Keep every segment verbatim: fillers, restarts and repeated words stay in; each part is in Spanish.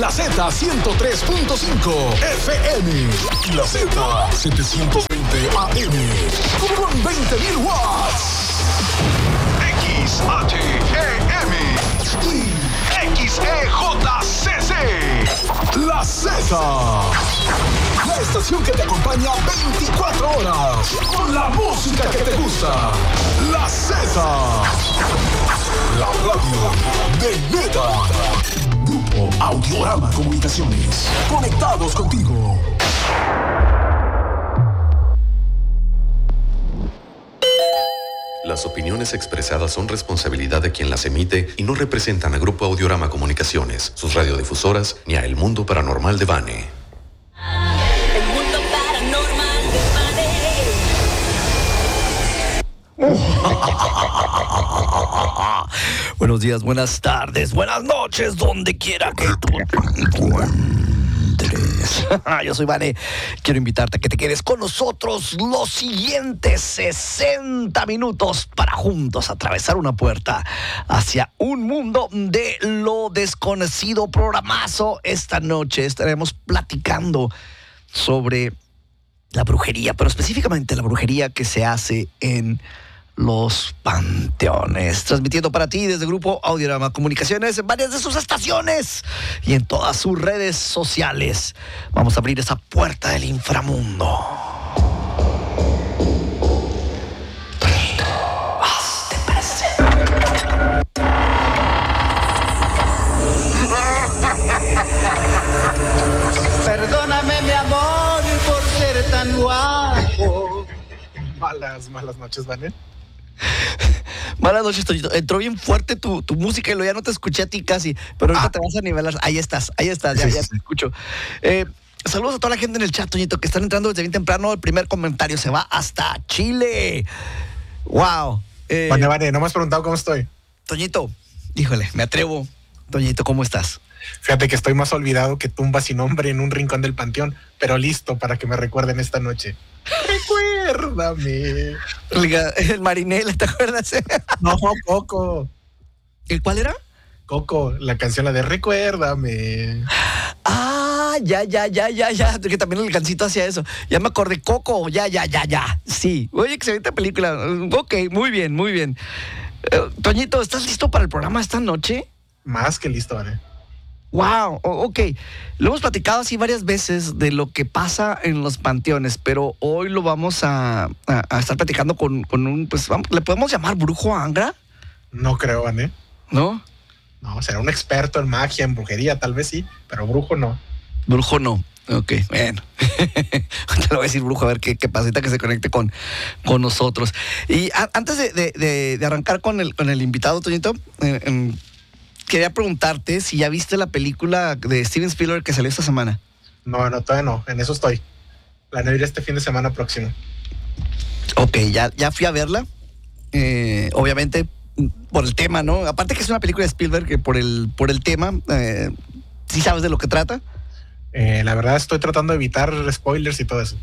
La Z ciento tres punto cinco F M. La Z setecientos veinte A M. Con veinte mil watts. X H E M. Y X E J C C. La Z. La estación que te acompaña veinticuatro horas. Con la música que te gusta. La Z. La radio de neta. Grupo Audiorama Comunicaciones. Conectados contigo. Las opiniones expresadas son responsabilidad de quien las emite y no representan a Grupo Audiorama Comunicaciones, sus radiodifusoras, ni a El Mundo Paranormal de Bane. El Mundo Paranormal de Bane. Buenos días, buenas tardes, buenas noches, donde quiera que tú te encuentres. Yo soy Vane. Quiero invitarte a que te quedes con nosotros los siguientes sesenta minutos para juntos atravesar una puerta hacia un mundo de lo desconocido. Programazo. Esta noche estaremos platicando sobre la brujería, pero específicamente la brujería que se hace en los panteones, transmitiendo para ti desde Grupo Audiorama Comunicaciones en varias de sus estaciones y en todas sus redes sociales. Vamos a abrir esa puerta del inframundo. Tonito, hazte presente. Perdóname, mi amor, por ser tan guapo. Malas, malas noches, Vane. Buenas noches, Toñito. Entró bien fuerte tu, tu música y lo ya no te escuché a ti casi, pero ahorita ah. te vas a nivelar. Ahí estás, ahí estás, ya, ya te escucho. Eh, saludos a toda la gente en el chat, Toñito, que están entrando desde bien temprano. El primer comentario se va hasta Chile. Wow. Eh, vale, vale, no me has preguntado cómo estoy. Toñito, híjole, me atrevo. Toñito, ¿cómo estás? Fíjate que estoy más olvidado que tumba sin nombre en un rincón del panteón, pero listo para que me recuerden esta noche. Recuérdame. El Marinela, ¿te acuerdas? No, Coco. ¿El cuál era? Coco, la canción, la de Recuérdame. Ah, ya, ya, ya, ya, ya. Que también el gancito hacía eso. Ya me acordé, Coco, ya, ya, ya, ya. Sí. Oye, excelente película. Ok, muy bien, muy bien. Uh, Toñito, ¿estás listo para el programa esta noche? Más que listo, ¿vale? Wow, ok. Lo hemos platicado así varias veces de lo que pasa en los panteones, pero hoy lo vamos a, a, a estar platicando con, con un, pues, vamos, ¿le podemos llamar brujo a Angra? No creo, ¿eh? ¿No? No, será un experto en magia, en brujería, tal vez sí, pero brujo no. Brujo no. Ok, bueno. Te lo voy a decir brujo, a ver qué, qué pasita que se conecte con, con nosotros. Y a, antes de, de, de, de arrancar con el, con el invitado, Toñito, eh, eh, quería preguntarte si ya viste la película de Steven Spielberg que salió esta semana. No, no, todavía no. En eso estoy. Planeo ir este fin de semana próximo. Ok, ya, ya fui a verla. Eh, obviamente, por el tema, ¿no? Aparte que es una película de Spielberg, que por el, por el tema, eh, ¿sí sabes de lo que trata? Eh, la verdad estoy tratando de evitar spoilers y todo eso.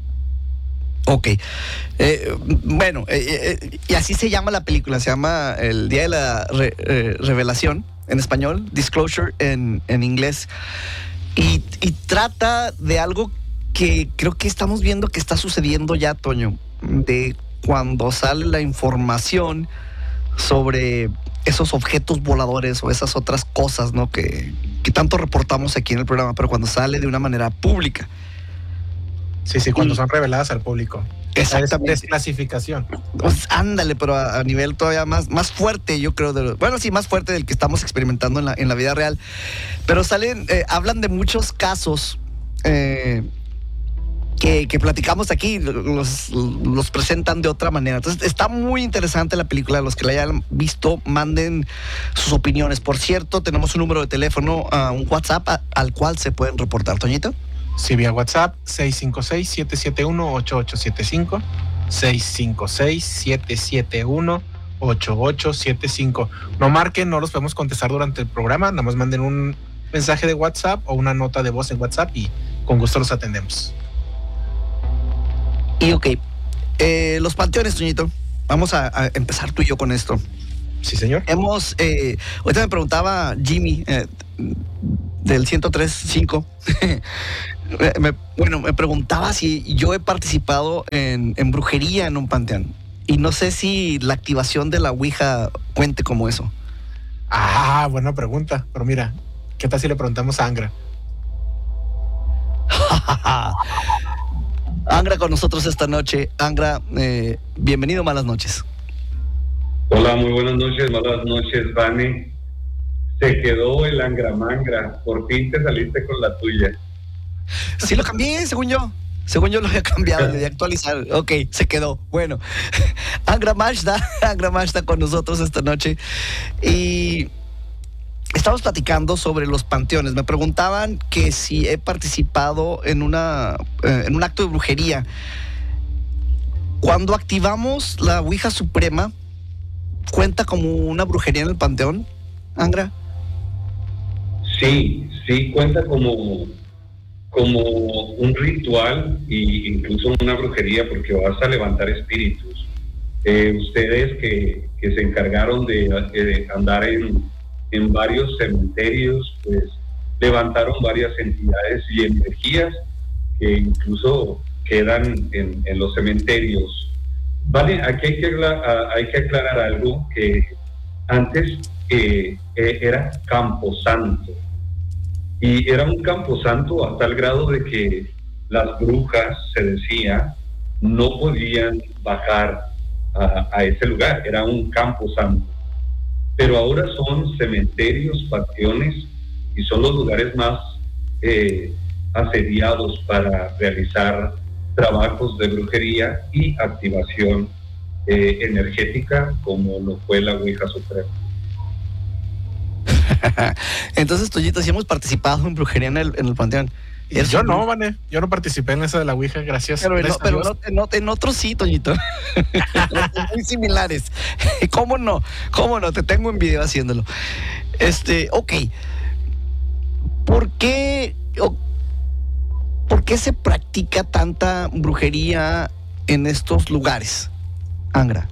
Ok. Eh, bueno, eh, eh, y así se llama la película. Se llama El Día de la Re, eh, Revelación en español, Disclosure en, en inglés. Y, y trata de algo que creo que estamos viendo que está sucediendo ya, Toño, de cuando sale la información sobre esos objetos voladores o esas otras cosas, ¿no? Que, que tanto reportamos aquí en el programa, pero cuando sale de una manera pública. Sí, sí, cuando y, son reveladas al público. Exactamente. Es desclasificación. Pues ándale, pero a, a nivel todavía más, más fuerte, yo creo. De, bueno, sí, más fuerte del que estamos experimentando en la, en la vida real. Pero salen, eh, hablan de muchos casos eh, que, que platicamos aquí, los, los presentan de otra manera. Entonces, está muy interesante la película. Los que la hayan visto, manden sus opiniones. Por cierto, tenemos un número de teléfono, uh, un WhatsApp a, al cual se pueden reportar. ¿Toñito? Sí, vía WhatsApp, seis cinco seis, siete siete uno, ocho ocho siete cinco, seis cinco seis, siete siete uno, ocho ocho siete cinco. No marquen, no los podemos contestar durante el programa, nada más manden un mensaje de WhatsApp o una nota de voz en WhatsApp y con gusto los atendemos. Y ok, eh, los panteones, Toñito, vamos a, a empezar tú y yo con esto. Sí, señor. Hemos, eh, ahorita me preguntaba Jimmy, eh, del ciento tres punto cinco. me, bueno, me preguntaba si yo he participado en, en brujería en un panteón. Y no sé si la activación de la Ouija cuente como eso. Ah, buena pregunta. Pero mira, ¿qué tal si le preguntamos a Angra? Angra con nosotros esta noche. Angra, eh, bienvenido, malas noches. Hola, muy buenas noches, malas noches, Vane. Se quedó el Angra Mangra, por fin te saliste con la tuya. Sí lo cambié, según yo. Según yo lo había cambiado, le di a actualizar. Ok, se quedó. Bueno, Angra Majda, Angra Majda con nosotros esta noche. Y estamos platicando sobre los panteones. Me preguntaban que si he participado en, una, eh, en un acto de brujería. Cuando activamos la Ouija Suprema, ¿cuenta como una brujería en el panteón, Angra? Sí, sí cuenta como, como un ritual e incluso una brujería porque vas a levantar espíritus. Eh, ustedes que, que se encargaron de, de andar en, en varios cementerios, pues levantaron varias entidades y energías que incluso quedan en, en los cementerios. Vale, aquí hay que, hay que aclarar algo que antes eh, era Camposanto. Y era un camposanto hasta el grado de que las brujas, se decía, no podían bajar a, a ese lugar. Era un camposanto. Pero ahora son cementerios, panteones, y son los lugares más eh, asediados para realizar trabajos de brujería y activación eh, energética, como lo fue la Ouija Suprema. Entonces, Toyito, sí hemos participado en brujería en el, en el panteón. Yo no, no, Vane, yo no participé en esa de la Ouija, gracias. Pero, gracias no, pero no, no, en otros sí, Toñito. Muy similares. ¿Cómo no? ¿Cómo no? Te tengo en video haciéndolo. Este, ok. ¿Por qué, ¿Por qué se practica tanta brujería en estos lugares, Angra?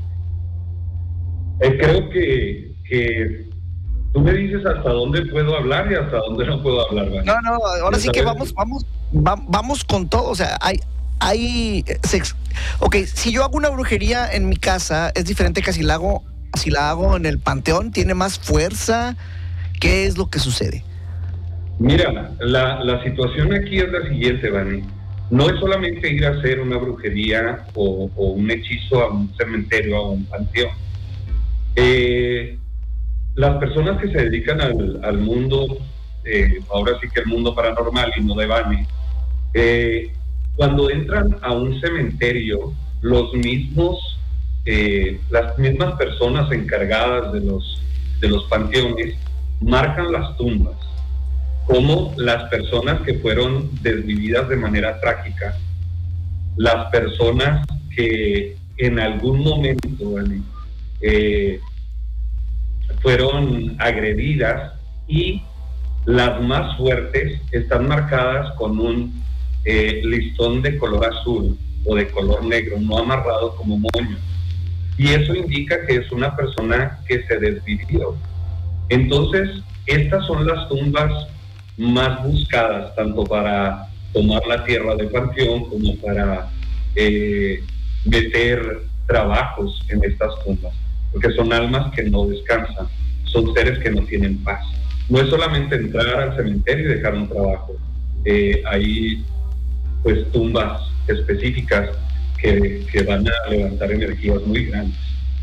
Eh, creo que, que tú me dices hasta dónde puedo hablar y hasta dónde no puedo hablar, ¿vale? No, no, ahora sí que vamos, vamos, va, vamos con todo. O sea, hay, hay, sex. Ok, si yo hago una brujería en mi casa, es diferente que si la hago, si la hago en el panteón, tiene más fuerza. ¿Qué es lo que sucede? Mira, la, la situación aquí es la siguiente, Vani. No es solamente ir a hacer una brujería o, o un hechizo a un cementerio, a un panteón. Eh, las personas que se dedican al, al mundo, eh, ahora sí que el mundo paranormal y no de Vani, eh, cuando entran a un cementerio, los mismos, eh, las mismas personas encargadas de los, de los panteones marcan las tumbas como las personas que fueron desvividas de manera trágica, las personas que en algún momento, ¿vale? eh, fueron agredidas, y las más fuertes están marcadas con un eh, listón de color azul o de color negro, no amarrado como moño, y eso indica que es una persona que se desvivió. Entonces, estas son las tumbas más buscadas, tanto para tomar la tierra de panteón como para eh, meter trabajos en estas tumbas, porque son almas que no descansan, son seres que no tienen paz. No es solamente entrar al cementerio y dejar un trabajo, eh, hay pues tumbas específicas que, que van a levantar energías muy grandes.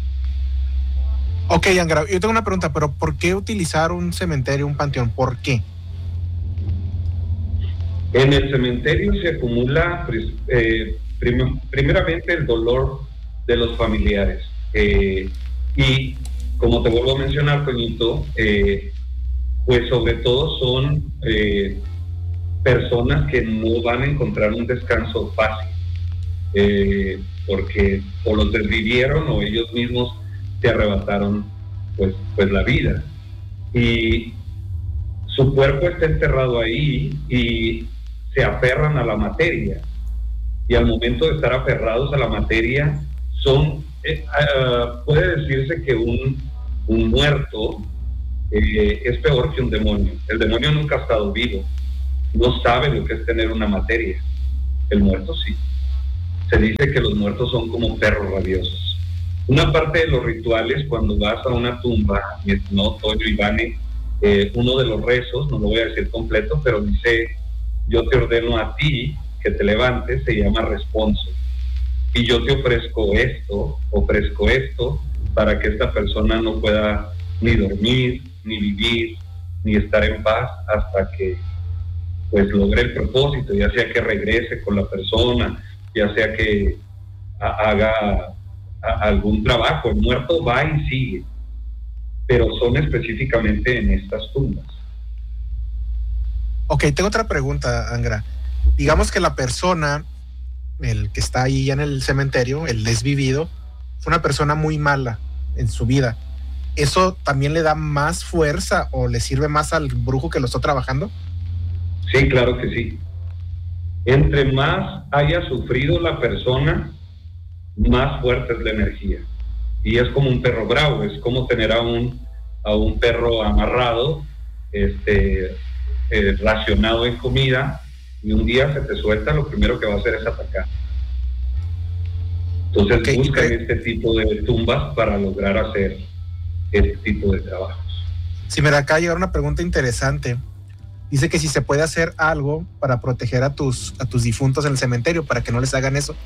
Ok, Angra, yo tengo una pregunta, pero ¿por qué utilizar un cementerio, un panteón? ¿Por qué? En el cementerio se acumula eh, prim- primeramente el dolor de los familiares, eh, y como te vuelvo a mencionar, Toñito, eh, pues sobre todo son eh, personas que no van a encontrar un descanso fácil, eh, porque o los desvivieron o ellos mismos te arrebataron pues, pues la vida, y su cuerpo está enterrado ahí y se aferran a la materia, y al momento de estar aferrados a la materia son, eh, uh, puede decirse que un, un muerto eh, es peor que un demonio. El demonio nunca ha estado vivo, no sabe lo que es tener una materia. El muerto sí. Se dice que los muertos son como perros rabiosos. Una parte de los rituales, cuando vas a una tumba, mi estimado Toño y Vane, eh, uno de los rezos, no lo voy a decir completo, pero dice: yo te ordeno a ti que te levantes, se llama responso. Y yo te ofrezco esto, ofrezco esto, para que esta persona no pueda ni dormir, ni vivir, ni estar en paz hasta que pues logre el propósito, ya sea que regrese con la persona, ya sea que ha, haga a, algún trabajo. El muerto va y sigue, pero son específicamente en estas tumbas. Ok, tengo otra pregunta, Angra. Digamos que la persona, el que está ahí en el cementerio, el desvivido, fue una persona muy mala en su vida. ¿Eso también le da más fuerza o le sirve más al brujo que lo está trabajando? Sí, claro que sí. Entre más haya sufrido la persona, más fuerte es la energía. Y es como un perro bravo, es como tener a un, a un perro amarrado, este, eh, racionado en comida, y un día se te suelta, lo primero que va a hacer es atacar. Entonces okay, buscan okay. este tipo de tumbas para lograr hacer este tipo de trabajos. Sí, mira, acá llega una pregunta interesante. Dice que si se puede hacer algo para proteger a tus, a tus difuntos en el cementerio, para que no les hagan eso.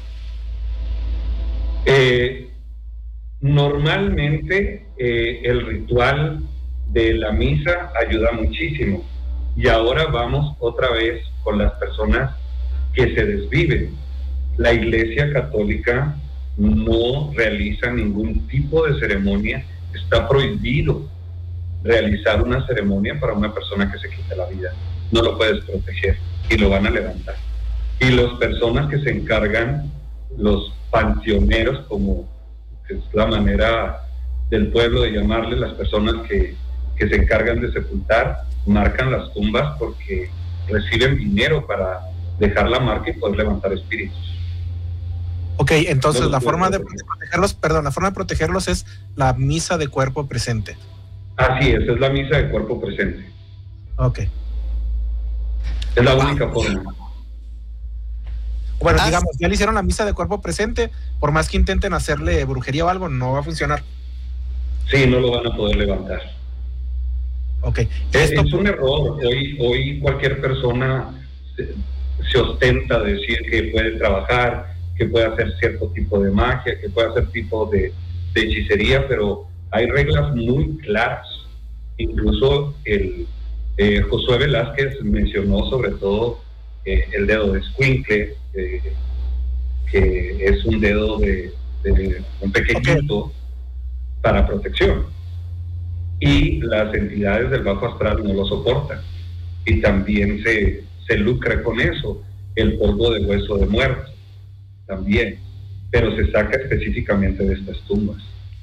Eh, normalmente eh, el ritual de la misa ayuda muchísimo. Y ahora vamos otra vez con las personas que se desviven. La Iglesia Católica no realiza ningún tipo de ceremonia. Está prohibido realizar una ceremonia para una persona que se quita la vida. No lo puedes proteger y lo van a levantar. Y las personas que se encargan, los panteoneros, como es la manera del pueblo de llamarle, las personas que, que se encargan de sepultar, marcan las tumbas porque reciben dinero para dejar la marca y poder levantar espíritus. Ok, entonces no la forma de protegerlos, perdón, la forma de protegerlos es la misa de cuerpo presente. Así es, es la misa de cuerpo presente. Ok. Es la única forma. Bueno, digamos, ya le hicieron la misa de cuerpo presente, por más que intenten hacerle brujería o algo, no va a funcionar. Sí, no lo van a poder levantar. Ok. Es, es un error. Hoy, hoy cualquier persona se, se ostenta de decir que puede trabajar, que puede hacer cierto tipo de magia, que puede hacer tipo de, de hechicería, pero hay reglas muy claras. Incluso el eh, Josué Velázquez mencionó sobre todo eh, el dedo de escuincle, eh, que es un dedo de, de un pequeñito okay. para protección. Y las entidades del bajo astral no lo soportan. Y también se, se lucra con eso, el polvo de hueso de muerto, también. Pero se saca específicamente de estas tumbas.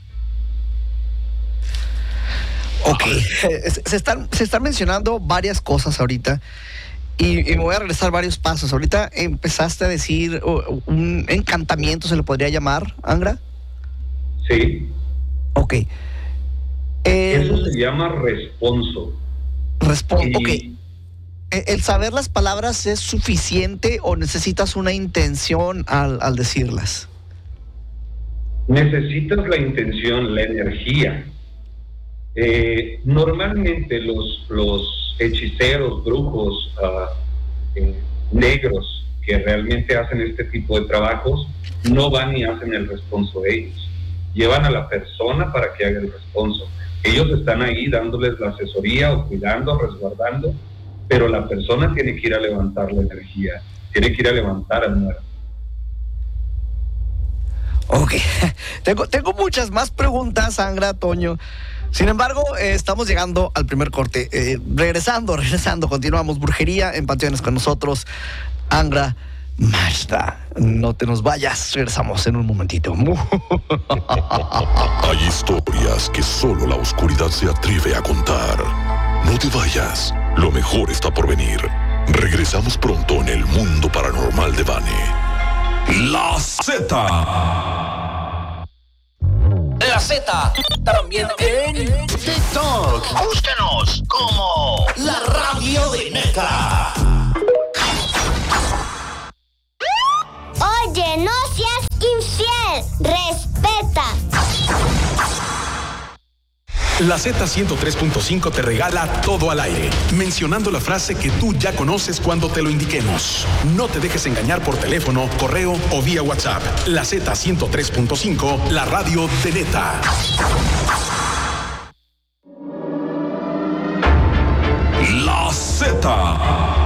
Ok, se están, se están mencionando varias cosas ahorita y, y me voy a regresar varios pasos. Ahorita empezaste a decir uh, un encantamiento, ¿se le podría llamar, Angra? Sí. Ok. El... Eso se llama responso. Responso, y... ok. ¿El saber las palabras es suficiente o necesitas una intención al, al decirlas? Necesitas la intención, la energía. Eh, normalmente los, los hechiceros, brujos uh, eh, negros que realmente hacen este tipo de trabajos no van y hacen el responso ellos. Llevan a la persona para que haga el responso. Ellos están ahí dándoles la asesoría o cuidando, resguardando, pero la persona tiene que ir a levantar la energía, tiene que ir a levantar al muerto. Ok, tengo, tengo muchas más preguntas, Angra, Toño. Sin embargo, eh, estamos llegando al primer corte. Eh, regresando, regresando, continuamos. Brujería en Panteones con nosotros, Angra Mazda. No te nos vayas, regresamos en un momentito. Hay historias que solo la oscuridad se atreve a contar. No te vayas, lo mejor está por venir. Regresamos pronto en el mundo paranormal de Vane. La Z. La Z, también en TikTok. Búsquenos como La Radio de Neta. Oye, no seas infiel, respeta. La Z ciento tres punto cinco te regala todo al aire, mencionando la frase que tú ya conoces cuando te lo indiquemos. No te dejes engañar por teléfono, correo o vía WhatsApp. La Z ciento tres punto cinco, la radio de Neta.